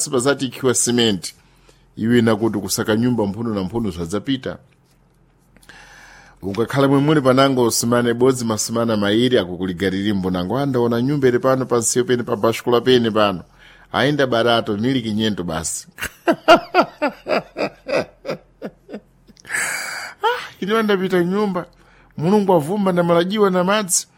madzi pazati ikhiwa simenti. Iwe nakuti kusaka nyumba mphuno na mphuno zvadzapita. Ukakhala mwemwene panango simane bodzi masimana mairi akukuligaririmbo nango andaona nyumba iri pano pansiyo pene pabashkula pene pano. Ainda barato mili 500 basi. Ino andapita nyumba. Mulungu avumba na malajiwa na madzi.